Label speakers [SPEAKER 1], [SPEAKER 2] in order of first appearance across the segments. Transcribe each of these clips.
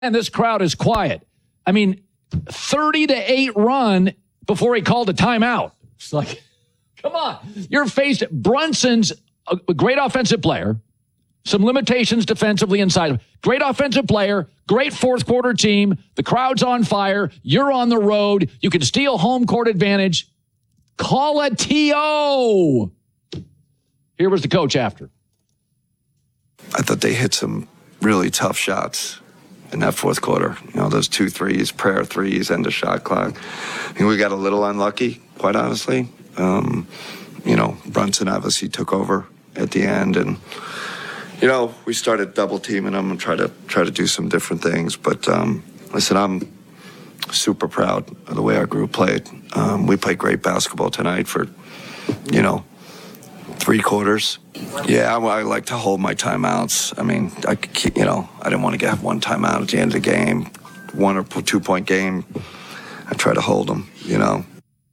[SPEAKER 1] And this crowd is quiet. I mean, 30-8 run before he called a timeout. It's like, come on. You're faced. Brunson's a great offensive player. Some limitations defensively inside. Great offensive player. Great fourth quarter team. The crowd's on fire. You're on the road. You can steal home court advantage. Call a TO. Here was the coach after.
[SPEAKER 2] I thought they hit some really tough shots in that fourth quarter. You know, those 2 threes, prayer threes, end of shot clock. I think we got a little unlucky, quite honestly. You know, Brunson obviously took over at the end, and you know, we started double teaming them and try to do some different things. But listen, I'm super proud of the way our group played. We played great basketball tonight for, you know, 3 quarters. Yeah, I like to hold my timeouts. I mean, I didn't want to have one timeout at the end of the game, 1 or 2 point game. I try to hold them, you know.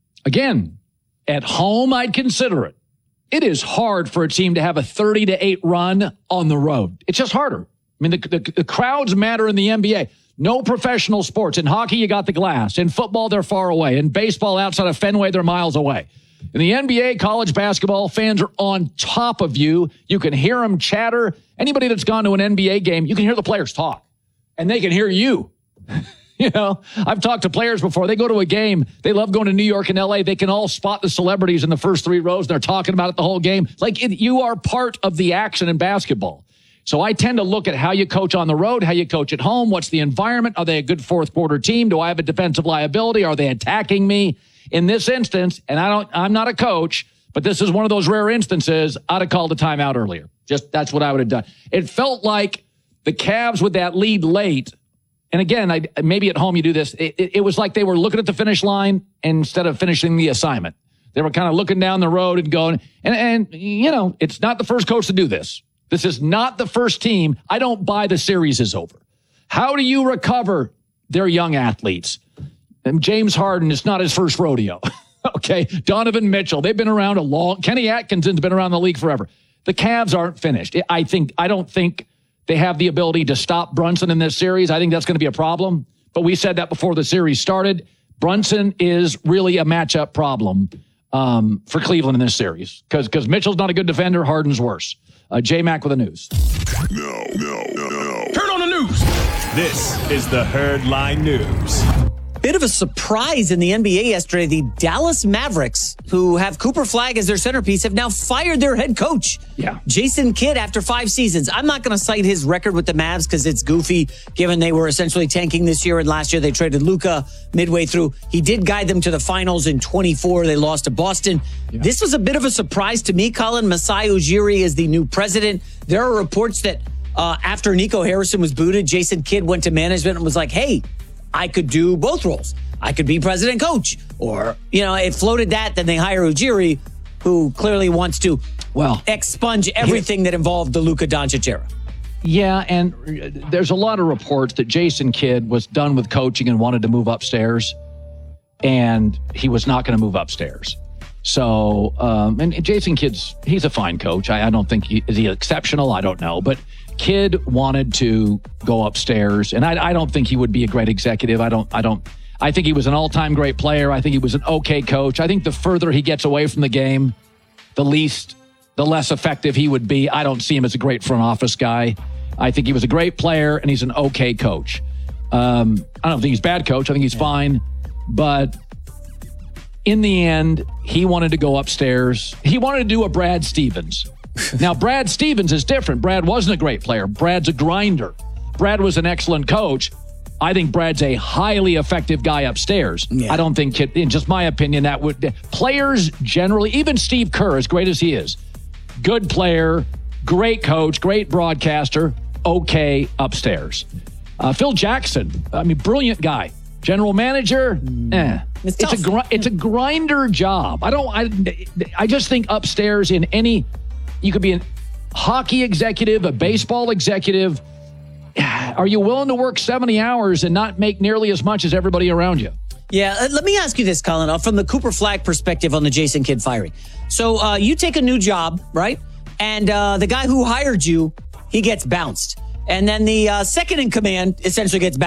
[SPEAKER 1] Again, at home, I'd consider it. It is hard for a team to have a 30-8 run on the road. It's just harder. I mean, the crowds matter in the NBA. No professional sports. In hockey, you got the glass. In football, they're far away. In baseball, outside of Fenway, they're miles away. In the NBA, college basketball, fans are on top of you. You can hear them chatter. Anybody that's gone to an NBA game, you can hear the players talk. And they can hear you. You know, I've talked to players before. They go to a game. They love going to New York and L.A. They can all spot the celebrities in the first 3 rows. They're talking about it the whole game. You are part of the action in basketball. So I tend to look at how you coach on the road, how you coach at home. What's the environment? Are they a good fourth quarter team? Do I have a defensive liability? Are they attacking me? In this instance, and I'm not a coach, but this is one of those rare instances, I'd have called a timeout earlier. Just that's what I would have done. It felt like the Cavs with that lead late. And again, maybe at home you do this. It was like they were looking at the finish line instead of finishing the assignment. They were kind of looking down the road and going, and you know, it's not the first coach to do this. This is not the first team. I don't buy the series is over. How do you recover their young athletes? And James Harden is not his first rodeo. Okay. Donovan Mitchell, they've been around a long, Kenny Atkinson's been around the league forever. The Cavs aren't finished. I don't think they have the ability to stop Brunson in this series. I think that's going to be a problem. But we said that before the series started. Brunson is really a matchup problem for Cleveland in this series because Mitchell's not a good defender. Harden's worse. J-Mac with the news.
[SPEAKER 3] No. Turn on the news. This is the Herd Line News.
[SPEAKER 4] Bit of a surprise in the NBA yesterday. The Dallas Mavericks, who have Cooper Flagg as their centerpiece, have now fired their head coach.
[SPEAKER 1] Yeah.
[SPEAKER 4] Jason Kidd after 5 seasons. I'm not going to cite his record with the Mavs because it's goofy, given they were essentially tanking this year, and last year they traded Luka midway through. He did guide them to the finals in 24. They lost to Boston. Yeah. This was a bit of a surprise to me. Colin Masai Ujiri is the new president. There are reports that after Nico Harrison was booted, Jason Kidd went to management and was like, hey, I could do both roles. I could be president coach. Or, you know, it floated that. Then they hire Ujiri, who clearly wants to, expunge everything that involved the Luka Doncic era.
[SPEAKER 1] Yeah, and there's a lot of reports that Jason Kidd was done with coaching and wanted to move upstairs. And he was not going to move upstairs. So, and Jason Kidd's, he's a fine coach. I don't think is he exceptional? I don't know. But Kidd wanted to go upstairs, and I don't think he would be a great executive. I think he was an all-time great player. I think he was an okay coach. I think the further he gets away from the game, the less effective he would be. I don't see him as a great front office guy. I think he was a great player, and he's an okay coach. I don't think he's a bad coach. I think he's fine. But in the end, he wanted to go upstairs. He wanted to do a Brad Stevens. Now, Brad Stevens is different. Brad wasn't a great player. Brad's a grinder. Brad was an excellent coach. I think Brad's a highly effective guy upstairs. Yeah. I don't think, in just my opinion, that would... Players generally, even Steve Kerr, as great as he is, good player, great coach, great broadcaster, okay upstairs. Phil Jackson, brilliant guy. General manager, it's a grinder job. I just think upstairs in any... You could be a hockey executive, a baseball executive. Are you willing to work 70 hours and not make nearly as much as everybody around you?
[SPEAKER 4] Yeah, let me ask you this, Colin, from the Cooper Flagg perspective on the Jason Kidd firing. So you take a new job, right? And the guy who hired you, he gets bounced. And then the second in command essentially gets back.